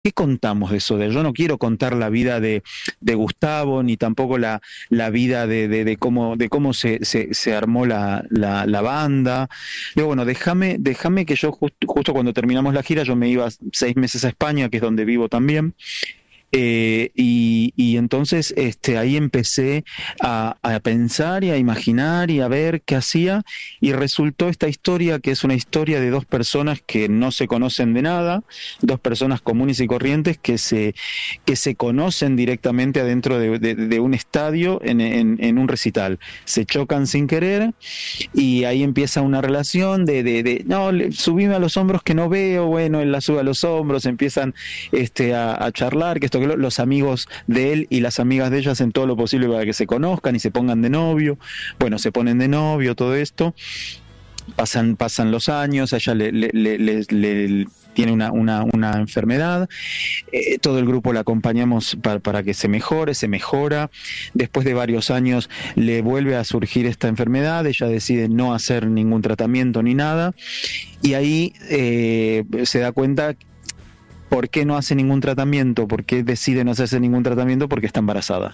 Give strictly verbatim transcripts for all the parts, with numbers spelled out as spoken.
¿qué contamos de Soda? Yo no quiero contar la vida de, de Gustavo, ni tampoco la, la vida de, de, de cómo, de cómo se, se, se armó la, la, la banda. Digo, bueno, déjame, déjame que yo just, justo cuando terminamos la gira, yo me iba seis meses a España, que es donde vivo también. Eh, y, y entonces este, ahí empecé a, a pensar y a imaginar y a ver qué hacía, y resultó esta historia, que es una historia de dos personas que no se conocen de nada, dos personas comunes y corrientes que se, que se conocen directamente adentro de, de, de un estadio en, en, en un recital, se chocan sin querer y ahí empieza una relación de, de, de no, subime a los hombros que no veo, bueno, él la sube a los hombros, empiezan este, a, a charlar, que esto que los amigos de él y las amigas de ella hacen todo lo posible para que se conozcan y se pongan de novio. Bueno, se ponen de novio, todo esto. Pasan, pasan los años, a ella le, le, le, le, le tiene una, una, una enfermedad, eh, todo el grupo la acompañamos para, para que se mejore, se mejora. Después de varios años le vuelve a surgir esta enfermedad, ella decide no hacer ningún tratamiento ni nada, y ahí eh, se da cuenta. ¿Por qué no hace ningún tratamiento? ¿Por qué decide no hacerse ningún tratamiento? Porque está embarazada.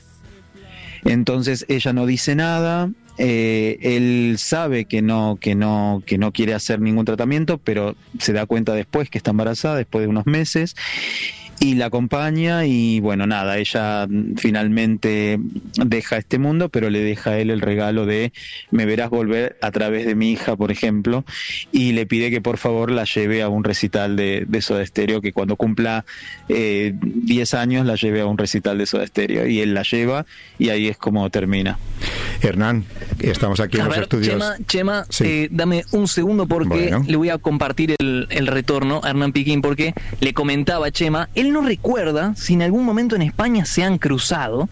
Entonces ella no dice nada, eh, él sabe que no, que no, que no quiere hacer ningún tratamiento, pero se da cuenta después que está embarazada, después de unos meses, y la acompaña, y bueno, nada, ella finalmente deja este mundo, pero le deja a él el regalo de me verás volver a través de mi hija, por ejemplo, y le pide que por favor la lleve a un recital de, de Soda Stereo, que cuando cumpla eh, diez años la lleve a un recital de Soda Stereo, y él la lleva, y ahí es como termina. Hernán, estamos aquí en a los ver, estudios. Chema, Chema sí. eh, dame un segundo porque bueno. le voy a compartir el, el retorno a Hernán Piquín, porque le comentaba a Chema, él no recuerda si en algún momento en España se han cruzado,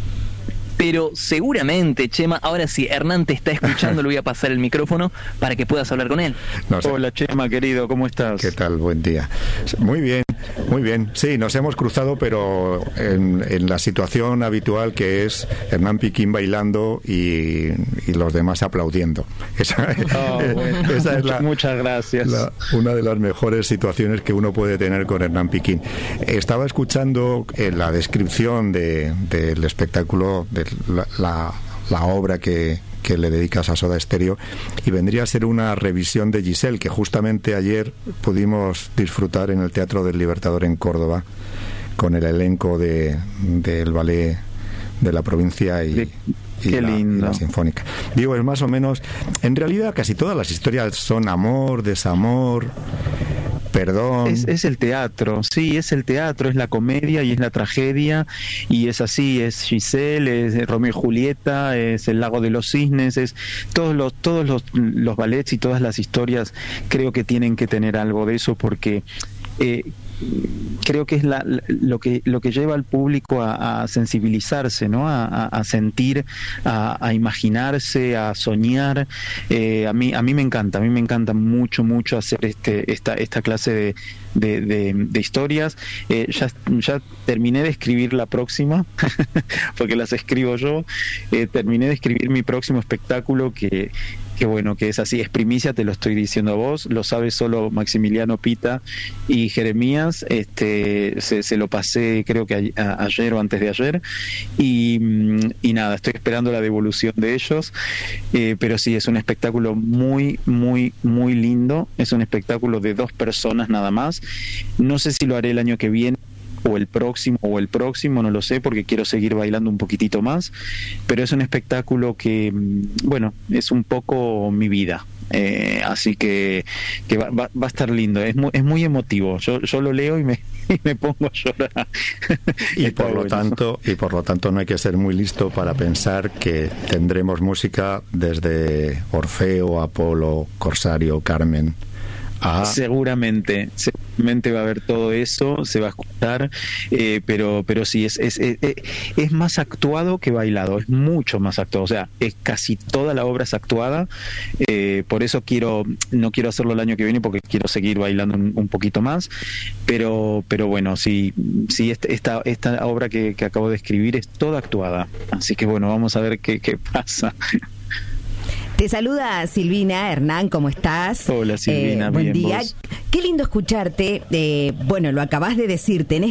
pero seguramente, Chema, ahora sí, Hernán te está escuchando, le voy a pasar el micrófono para que puedas hablar con él. No sé. Hola Chema, querido, ¿cómo estás? ¿Qué tal? Buen día. Muy bien, muy bien. Sí, nos hemos cruzado, pero en, en la situación habitual, que es Hernán Piquín bailando y, y los demás aplaudiendo. Esa, oh, bueno. esa es la, muchas gracias. La, una de las mejores situaciones que uno puede tener con Hernán Piquín. Estaba escuchando en la descripción de, del espectáculo, de la, la, la obra que, que le dedicas a Soda Stereo, y vendría a ser una revisión de Giselle, que justamente ayer pudimos disfrutar en el Teatro del Libertador en Córdoba con el elenco de del ballet de la provincia y, y, Qué la, lindo. y la sinfónica. Digo, es más o menos, en realidad casi todas las historias son amor, desamor, perdón. Es, es el teatro, sí, es el teatro, es la comedia y es la tragedia, y es así, es Giselle, es Romeo y Julieta, es El Lago de los Cisnes, es todos los todos los, los ballets y todas las historias creo que tienen que tener algo de eso, porque eh, creo que es la, lo que lo que lleva al público a, a sensibilizarse, ¿no? A, a, a sentir, a, a imaginarse, a soñar. Eh, a mí a mí me encanta, a mí me encanta mucho mucho hacer este esta esta clase de de, de, de historias. Eh, ya ya terminé de escribir la próxima porque las escribo yo. Eh, terminé de escribir mi próximo espectáculo, que que bueno, que es así, es primicia, te lo estoy diciendo a vos, lo sabe solo Maximiliano Pita y Jeremías. Este se, se lo pasé creo que a, a, ayer o antes de ayer, y, y nada, estoy esperando la devolución de ellos, eh, pero sí, es un espectáculo muy muy muy lindo, es un espectáculo de dos personas nada más. No sé si lo haré el año que viene o el próximo o el próximo, no lo sé, porque quiero seguir bailando un poquitito más, pero es un espectáculo que, bueno, es un poco mi vida. Eh, así que, que va, va, va a estar lindo, es muy, es muy emotivo. Yo, yo lo leo y me, y me pongo a llorar. Y por lo bueno. tanto, y por lo tanto no hay que ser muy listo para pensar que tendremos música desde Orfeo, Apolo, Corsario, Carmen. Ah. Seguramente, seguramente va a haber todo eso, se va a escuchar, eh, pero pero sí, es, es, es, es más actuado que bailado, es mucho más actuado, o sea, es casi toda la obra es actuada, eh, por eso quiero no quiero hacerlo el año que viene, porque quiero seguir bailando un, un poquito más, pero pero bueno, sí, sí esta, esta obra que, que acabo de escribir es toda actuada, así que bueno, vamos a ver qué, qué pasa. Te saluda Silvina. Hernán, ¿cómo estás? Hola Silvina, eh, buen bien, día. ¿vos? Qué lindo escucharte. Eh, bueno, lo acabas de decir, tenés